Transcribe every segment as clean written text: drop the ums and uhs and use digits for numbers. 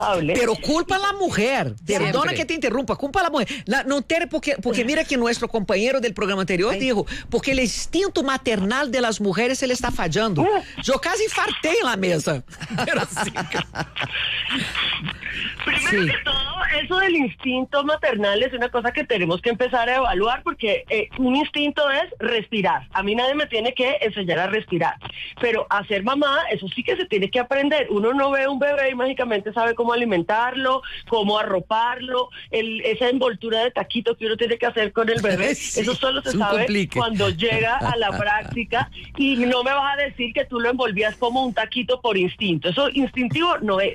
Pero culpa a la mujer. Perdona Siempre. que te interrumpa, culpa a la mujer. No tiene porque mira que nuestro compañero del programa anterior dijo, porque el instinto maternal de las mujeres se le está fallando. Yo casi infarté en la mesa. Pero sí. Primero que todo, eso del instinto maternal es una cosa que tenemos que empezar a evaluar porque un instinto es respirar. A mí nadie me tiene que enseñar a respirar. Pero a ser mamá, eso sí que se tiene que aprender. Uno no ve un bebé y mágicamente sabe cómo alimentarlo, cómo arroparlo, esa envoltura de taquito que uno tiene que hacer con el bebé. Sí, eso solo se sabe cuando llega a la práctica. Y no me vas a decir que tú lo envolvías como un taquito por instinto. Eso instintivo no es.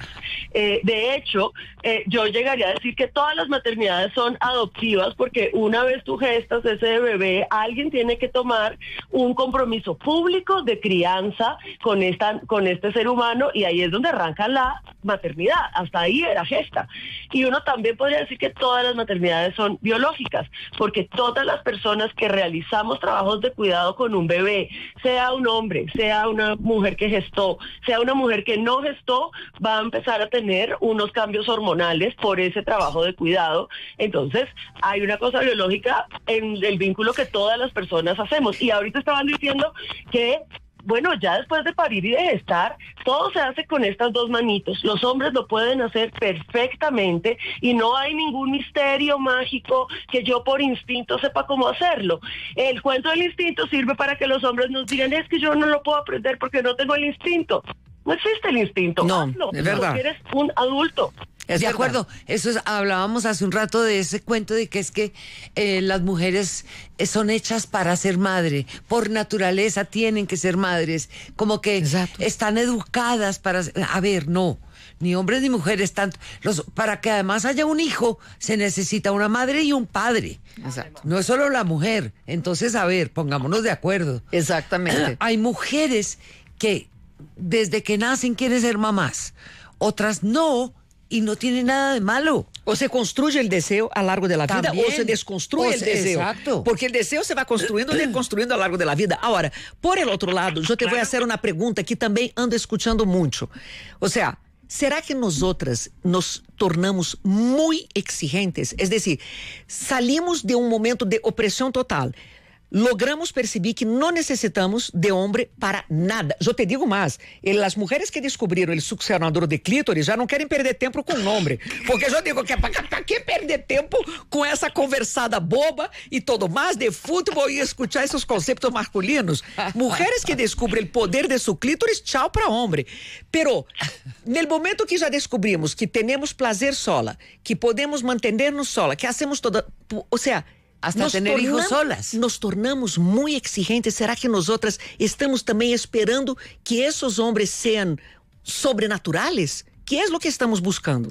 De hecho, yo llegaría a decir que todas las maternidades son adoptivas porque una vez tú gestas ese bebé, alguien tiene que tomar un compromiso público de crianza con este ser humano y ahí es donde arranca la maternidad. Hasta ahí era gesta. Y uno también podría decir que todas las maternidades son biológicas porque todas las personas que realizamos trabajos de cuidado con un bebé, sea un hombre, sea una mujer que gestó, sea una mujer que no gestó, va a empezar a tener unos cambios hormonales por ese trabajo de cuidado. Entonces, hay una cosa biológica en el vínculo que todas las personas hacemos. Y ahorita estaban diciendo que bueno, ya después de parir y de gestar, todo se hace con estas dos manitos. Los hombres lo pueden hacer perfectamente y no hay ningún misterio mágico que yo por instinto sepa cómo hacerlo. El cuento del instinto sirve para que los hombres nos digan, es que yo no lo puedo aprender porque no tengo el instinto. No existe el instinto. No, hazlo, es verdad. porque eres un adulto. De acuerdo, eso es, hablábamos hace un rato de ese cuento de que es que las mujeres son hechas para ser madre, por naturaleza tienen que ser madres, como que están educadas para, a ver, no, ni hombres ni mujeres, tanto, para que además haya un hijo se necesita una madre y un padre. Exacto. No es solo la mujer, entonces a ver, pongámonos de acuerdo. Exactamente. Hay mujeres que desde que nacen quieren ser mamás, otras no. Y no tiene nada de malo. O se construye el deseo a lo largo de la vida o se desconstruye el deseo. Exacto. Porque el deseo se va construyendo y desconstruyendo a lo largo de la vida. Ahora, por el otro lado, yo te voy a hacer una pregunta que también ando escuchando mucho. O sea, ¿será que nosotras nos tornamos muy exigentes? Es decir, salimos de un momento de opresión total. Logramos percibir que no necesitamos de hombre para nada. Yo te digo más, las mujeres que descubrieron el succionador de clítoris ya no quieren perder tiempo con un hombre. Porque yo digo que ¿para qué perder tiempo con esa conversada boba y todo más de fútbol y escuchar esos conceptos masculinos? Mujeres que descubren el poder de su clítoris, chao para hombre. Pero en el momento que ya descubrimos que tenemos placer sola, que podemos mantenernos sola, que hacemos todo, o sea, hasta tener hijos solas. Nos tornamos muy exigentes. ¿Será que nosotras estamos también esperando que esos hombres sean sobrenaturales? ¿Qué es lo que estamos buscando?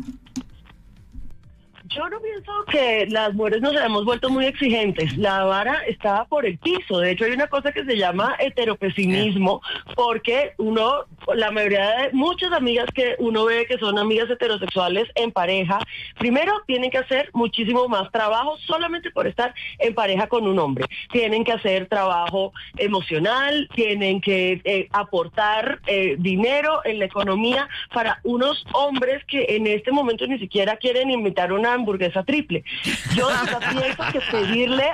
Yo no pienso que las mujeres nos hayamos vuelto muy exigentes. La vara está por el piso. De hecho, hay una cosa que se llama heteropesimismo, porque la mayoría de muchas amigas que uno ve que son amigas heterosexuales en pareja, primero tienen que hacer muchísimo más trabajo solamente por estar en pareja con un hombre. Tienen que hacer trabajo emocional, tienen que aportar dinero en la economía para unos hombres que en este momento ni siquiera quieren invitar una hamburguesa triple. Yo pienso que pedirle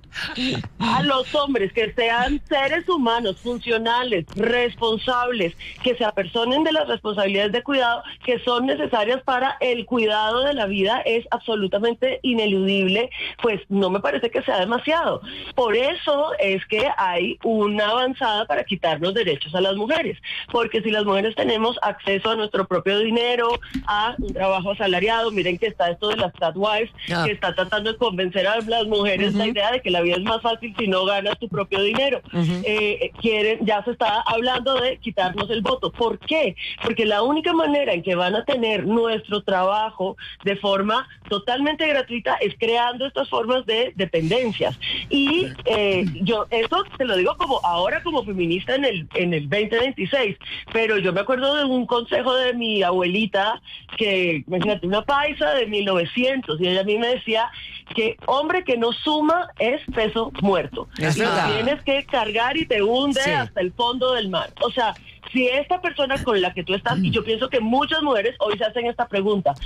a los hombres que sean seres humanos, funcionales, responsables, que se apersonen de las responsabilidades de cuidado que son necesarias para el cuidado de la vida es absolutamente ineludible, pues no me parece que sea demasiado. Por eso es que hay una avanzada para quitarnos derechos a las mujeres, porque si las mujeres tenemos acceso a nuestro propio dinero, a un trabajo asalariado, miren que está esto de las Wives, que está tratando de convencer a las mujeres la idea de que la vida es más fácil si no ganas tu propio dinero. Ya se está hablando de quitarnos el voto. ¿Por qué? Porque la única manera en que van a tener nuestro trabajo de forma totalmente gratuita es creando estas formas de dependencias. Y yo eso te lo digo como feminista en el 2026, pero yo me acuerdo de un consejo de mi abuelita, que imagínate, una paisa de 1900, y ella a mí me decía que hombre que no suma es peso muerto. Es verdad. Tienes que cargar y te hunde hasta el fondo del mar. O sea, si esta persona con la que tú estás, y yo pienso que muchas mujeres hoy se hacen esta pregunta,